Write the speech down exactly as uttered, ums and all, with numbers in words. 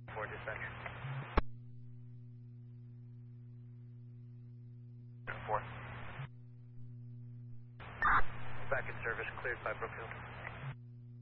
For dispatcher. Four. Back in service, cleared by Brookfield.